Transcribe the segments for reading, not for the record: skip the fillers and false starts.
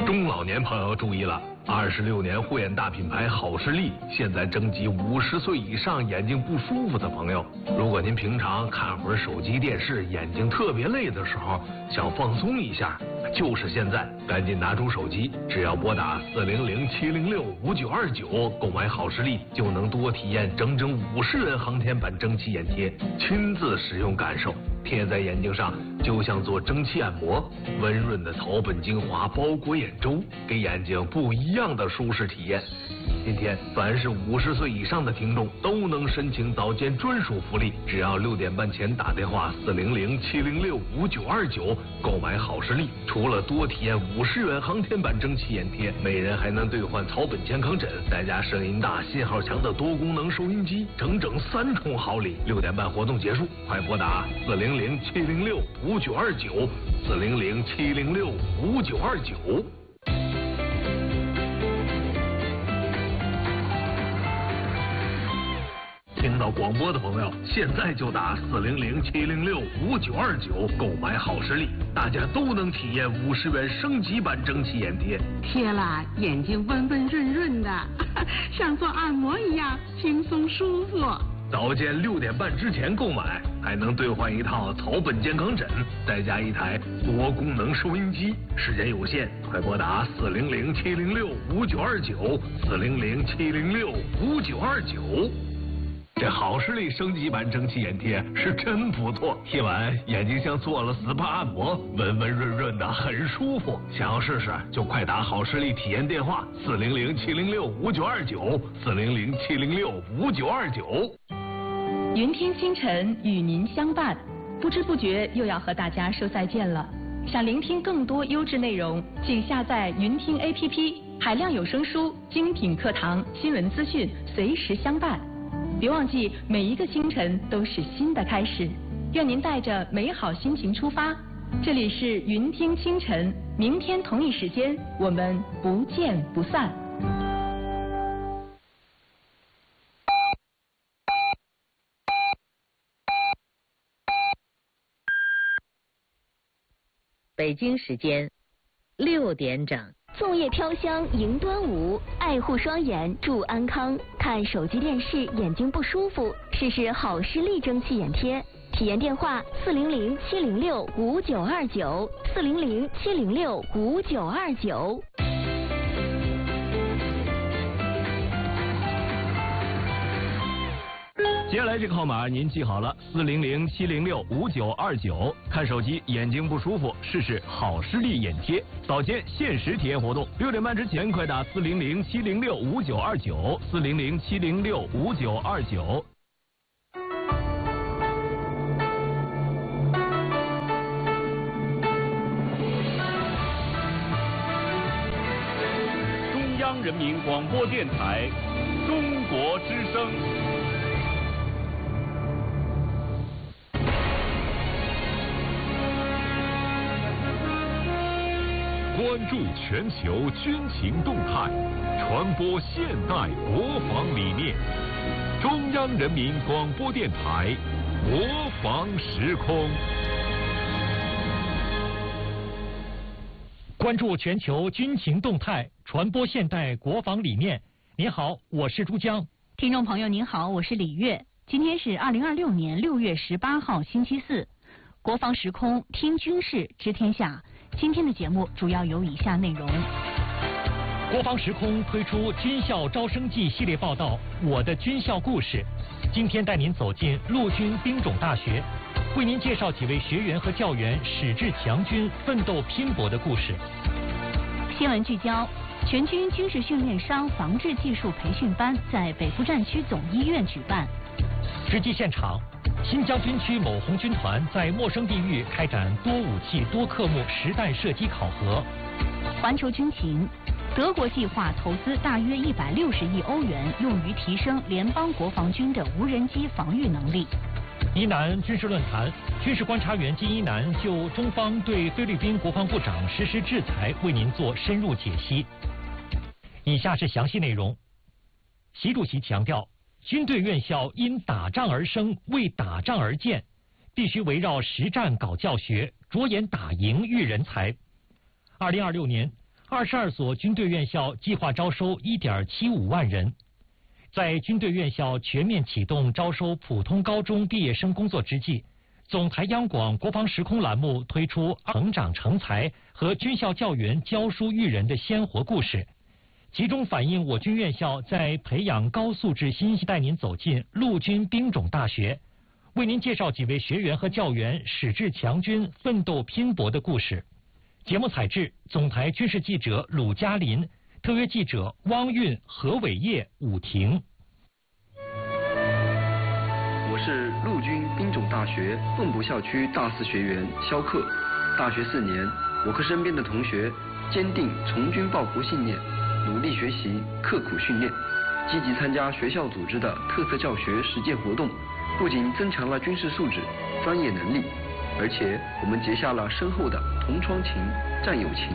中老年朋友注意了，26年护眼大品牌好视力现在征集50岁以上眼睛不舒服的朋友。如果您平常看会儿手机电视，眼睛特别累的时候，想放松一下，就是现在，赶紧拿出手机，只要拨打400-706-5929购买好视力，就能多体验整整50元航天版蒸汽眼贴，亲自使用感受。贴在眼睛上就像做蒸汽按摩，温润的草本精华包裹眼周，给眼睛不一样的舒适体验。今天凡是50岁以上的听众都能申请早间专属福利，只要6点半前打电话400-706-5929购买好视力，除了多体验50元航天版蒸汽眼贴，每人还能兑换草本健康枕，再加声音大、信号强的多功能收音机，整整3重好礼。6点半活动结束，快拨打400-706-5929，400-706-5929。听到广播的朋友，现在就打400-706-5929购买好视力，大家都能体验50元升级版蒸汽眼贴， 贴了眼睛温温润润的，像做按摩一样轻松舒服。 早间6点半之前购买，还能兑换一套草本健康枕，再加一台多功能收音机。时间有限，快拨打400-706-5929，400-706-5929。这好视力升级版蒸汽眼贴是真不错，贴完眼睛像做了 SPA 按摩，温温润润的，很舒服。想要试试就快打好视力体验电话400-706-5929，400-706-5929。 云听清晨与您相伴，不知不觉又要和大家说再见了。想聆听更多优质内容，请下载云听 APP， 海量有声书、精品课堂、新闻资讯随时相伴。别忘记，每一个清晨都是新的开始。愿您带着美好心情出发。这里是云听清晨，明天同一时间我们不见不散。 北京时间6点整。 粽叶飘香迎端午，爱护双眼祝安康。看手机电视眼睛不舒服，试试好视力蒸汽眼贴。体验电话400-706-5929，400-706-5929。 接下来这个号码您记好了，400-706-5929。看手机眼睛不舒服，试试好视力眼贴。早间限时体验活动，6点半之前快打400-706-5929，400-706-5929。 中央人民广播电台中国之声。 关注全球军情动态，传播现代国防理念。中央人民广播电台国防时空。 关注全球军情动态，传播现代国防理念。您好，我是珠江。 听众朋友您好，我是李月。今天是2026年6月18号星期四，国防时空听军事知天下。今天的节目主要有以下内容： 国防时空推出军校招生季系列报道《我的军校故事》，今天带您走进陆军兵种大学，为您介绍几位学员和教员矢志强军奋斗拼搏的故事。 新闻聚焦：全军军事训练伤防治技术培训班在北部战区总医院举办。 直击现场，新疆军区某红军团在陌生地域开展多武器多科目实弹射击考核。 环球军情：德国计划投资大约160亿欧元，用于提升联邦国防军的无人机防御能力。 伊南军事论坛，军事观察员金一南就中方对菲律宾国防部长实施制裁为您做深入解析。以下是详细内容。习主席强调，军队院校因打仗而生，为打仗而建，必须围绕实战搞教学，着眼打赢育人才。2026年 22所军队院校计划招收1.75万人。在军队院校全面启动招收普通高中毕业生工作之际，总台央广国防时空栏目推出成长成才和军校教员教书育人的鲜活故事，集中反映我军院校在培养高素质新带您走进陆军兵种大学，为您介绍几位学员和教员矢志强军奋斗拼搏的故事。节目采制总台军事记者鲁嘉林，特约记者汪运、何伟业、武婷。 我是陆军兵种大学凤博校区大四学员肖克。大学4年，我和身边的同学坚定从军报国信念，努力学习，刻苦训练，积极参加学校组织的特色教学实践活动，不仅增强了军事素质、专业能力，而且我们结下了深厚的同窗情、战友情。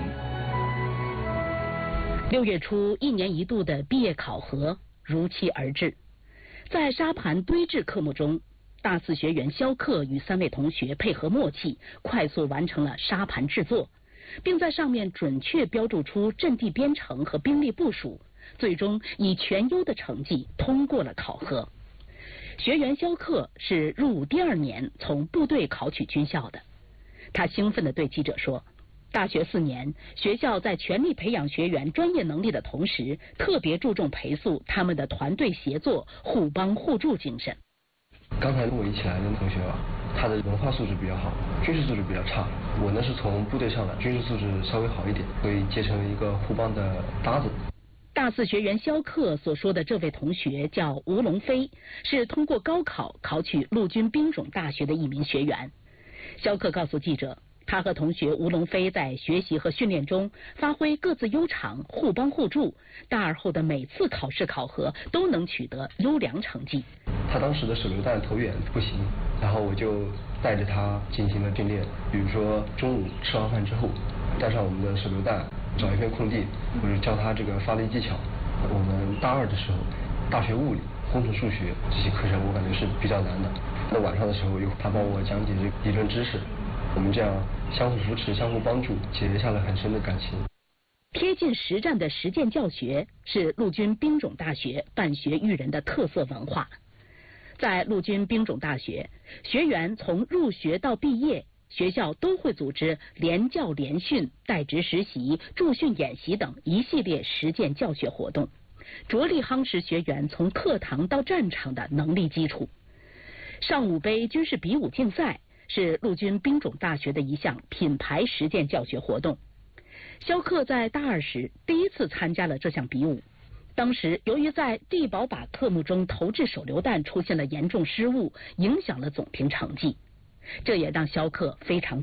6月初，1年1度的毕业考核如期而至。在沙盘堆置科目中，大四学员肖克与3位同学配合默契，快速完成了沙盘制作，并在上面准确标注出阵地编程和兵力部署，最终以全优的成绩通过了考核。学员肖克是入伍第2年从部队考取军校的，他兴奋地对记者说，大学4年，学校在全力培养学员专业能力的同时，特别注重培塑他们的团队协作、互帮互助精神。 刚才跟我一起来的同学啊，他的文化素质比较好，军事素质比较差。我呢是从部队上来，军事素质稍微好一点，所以结成了一个互帮的搭子。 大四学员肖克所说的这位同学叫吴龙飞，是通过高考考取陆军兵种大学的一名学员。肖克告诉记者，他和同学吴龙飞在学习和训练中发挥各自优长，互帮互助，大2后的每次考试考核都能取得优良成绩。 他当时的手榴弹投远不行，然后我就带着他进行了训练，比如说中午吃完饭之后，带上我们的手榴弹，找一片空地，或者教他这个发力技巧。我们大2的时候，大学物理、工程数学这些课程我感觉是比较难的。那晚上的时候，他帮我讲解这理论知识，我们这样相互扶持、相互帮助，结下了很深的感情。 贴近实战的实践教学是陆军兵种大学办学育人的特色文化。在陆军兵种大学，学员从入学到毕业，学校都会组织联教联训、带职实习、驻训演习等一系列实践教学活动，着力夯实学员从课堂到战场的能力基础。上午杯军事比武竞赛是陆军兵种大学的一项品牌实践教学活动。肖克在大2时第一次参加了这项比武，当时由于在地保靶科目中投掷手榴弹出现了严重失误，影响了总评成绩，这也让肖克非常